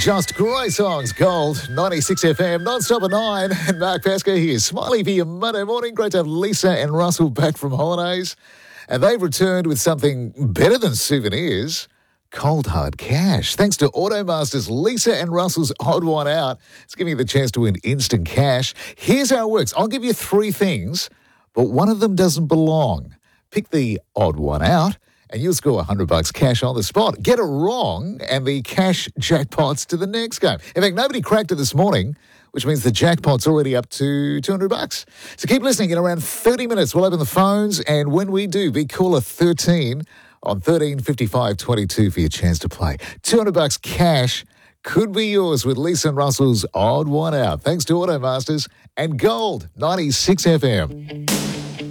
Just great songs. Gold, 96 FM, non-stop at 9. And Mark Pascoe here. Smiley for your Monday morning. Great to have Lisa and Russell back from holidays. And they've returned with something better than souvenirs. Cold hard cash. Thanks to Automasters, Lisa and Russell's Odd One Out. It's giving you the chance to win instant cash. Here's how it works. I'll give you three things, but one of them doesn't belong. Pick the odd one out, and you'll score $100 cash on the spot. Get it wrong, and the cash jackpot's to the next game. In fact, nobody cracked it this morning, which means the jackpot's already up to $200. So keep listening. In around 30 minutes, we'll open the phones, and when we do, be caller 13 on 13 55 22 for your chance to play. $200 cash could be yours with Lisa and Russell's Odd One Out. Thanks to Automasters and Gold, 96 FM.